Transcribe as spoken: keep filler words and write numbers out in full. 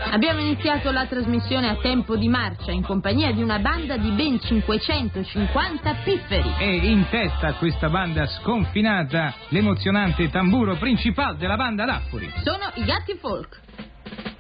Abbiamo iniziato la trasmissione a tempo di marcia in compagnia di una banda di ben cinquecentocinquanta pifferi. E in testa a questa banda sconfinata l'emozionante tamburo principale della banda Laffuri. Sono i Gatti Folk.